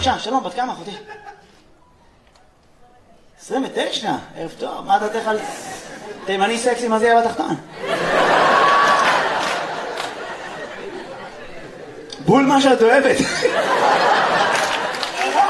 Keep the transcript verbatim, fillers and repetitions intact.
בבקשה, שלום, בת כמה, אחותי? עשרים ותשע, ערב טוב, מה דעתך על תימני סקסי מזיע בתחתון? בול מה שאת אוהבת.